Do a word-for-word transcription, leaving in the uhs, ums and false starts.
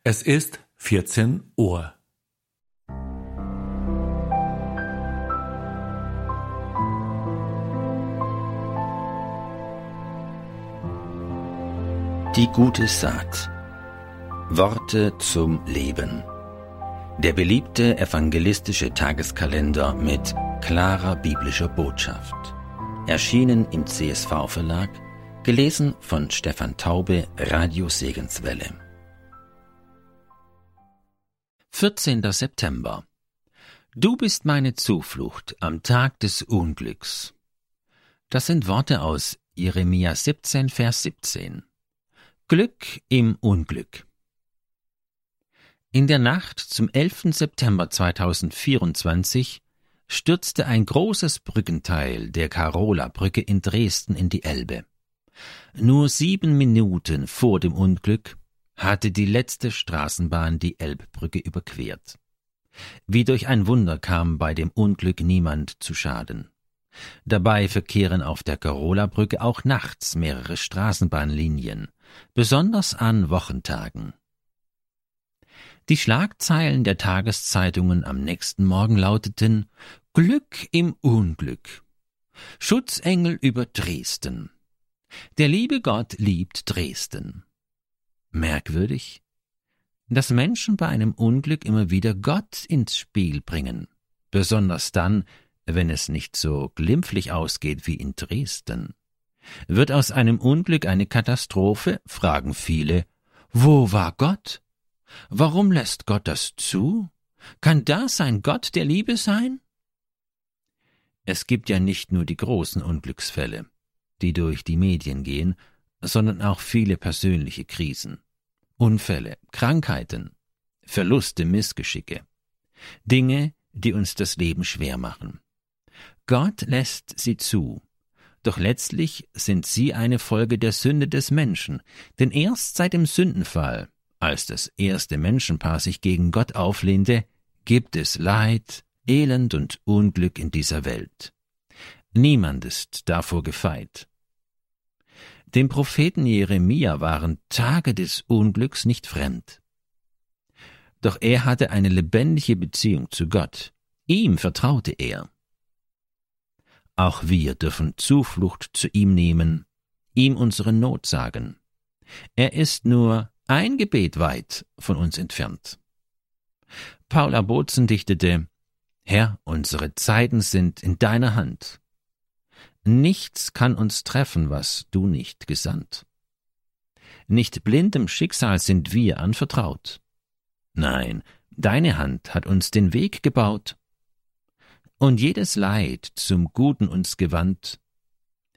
Es ist vierzehn Uhr. Die gute Saat. Worte zum Leben. Der beliebte evangelistische Tageskalender mit klarer biblischer Botschaft. Erschienen im C S V-Verlag, gelesen von Stefan Taube, Radio Segenswelle. vierzehnter September. Du bist meine Zuflucht am Tag des Unglücks. Das sind Worte aus Jeremia siebzehn, Vers siebzehn. Glück im Unglück. In der Nacht zum elften September zweitausendvierundzwanzig stürzte ein großes Brückenteil der Karola-Brücke in Dresden in die Elbe. Nur sieben Minuten vor dem Unglück hatte die letzte Straßenbahn die Elbbrücke überquert. Wie durch ein Wunder kam bei dem Unglück niemand zu Schaden. Dabei verkehren auf der Karola-Brücke auch nachts mehrere Straßenbahnlinien, besonders an Wochentagen. Die Schlagzeilen der Tageszeitungen am nächsten Morgen lauteten: Glück im Unglück. Schutzengel über Dresden. Der liebe Gott liebt Dresden. Merkwürdig, dass Menschen bei einem Unglück immer wieder Gott ins Spiel bringen, besonders dann, wenn es nicht so glimpflich ausgeht wie in Dresden. Wird aus einem Unglück eine Katastrophe, fragen viele: Wo war Gott? Warum lässt Gott das zu? Kann das ein Gott der Liebe sein? Es gibt ja nicht nur die großen Unglücksfälle, die durch die Medien gehen, sondern auch viele persönliche Krisen. Unfälle, Krankheiten, Verluste, Missgeschicke. Dinge, die uns das Leben schwer machen. Gott lässt sie zu, doch letztlich sind sie eine Folge der Sünde des Menschen, denn erst seit dem Sündenfall, als das erste Menschenpaar sich gegen Gott auflehnte, gibt es Leid, Elend und Unglück in dieser Welt. Niemand ist davor gefeit. Dem Propheten Jeremia waren Tage des Unglücks nicht fremd. Doch er hatte eine lebendige Beziehung zu Gott. Ihm vertraute er. Auch wir dürfen Zuflucht zu ihm nehmen, ihm unsere Not sagen. Er ist nur ein Gebet weit von uns entfernt. Paul Bozen dichtete: Herr, unsere Zeiten sind in deiner Hand. Nichts kann uns treffen, was du nicht gesandt. Nicht blindem Schicksal sind wir anvertraut. Nein, deine Hand hat uns den Weg gebaut. Und jedes Leid zum Guten uns gewandt,